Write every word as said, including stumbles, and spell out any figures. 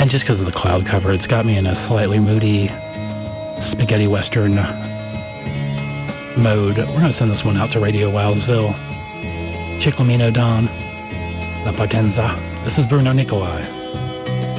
And just because of the cloud cover, it's got me in a slightly moody spaghetti western mode. We're going to send this one out to Radio Wowsville. Ciclamino Don, La Partenza. This is Bruno Nicolai.